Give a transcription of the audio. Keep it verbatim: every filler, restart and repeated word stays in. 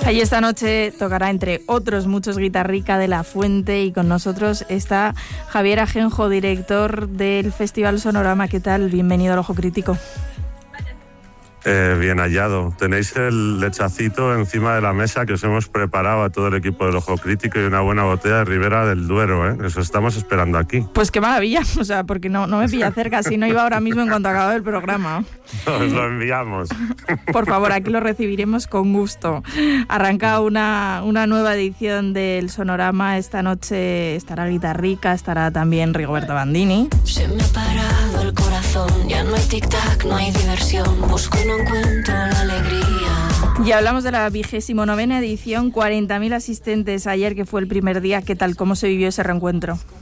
Ahí esta noche tocará, entre otros muchos, Guitarrica de la Fuente, y con nosotros está Javier Ajenjo, director del Festival Sonorama. ¿Qué tal? Bienvenido al Ojo Crítico. Eh, bien hallado. Tenéis el lechacito encima de la mesa que os hemos preparado a todo el equipo del Ojo Crítico y una buena botella de Ribera del Duero, ¿eh? Eso estamos esperando aquí. Pues qué maravilla, o sea, porque no, no me pilla cerca, si no iba ahora mismo en cuanto acababa el programa. Os lo enviamos. Por favor, aquí lo recibiremos con gusto. Arranca una, una nueva edición del Sonorama. Esta noche estará Guitarrica, estará también Rigoberto Bandini. Se me ha parado el corazón, ya no hay tic-tac, no hay diversión, busco y no encuentro la alegría. Y hablamos de la vigésimo novena edición, cuarenta mil asistentes ayer, que fue el primer día. ¿Qué tal? ¿Cómo se vivió ese reencuentro?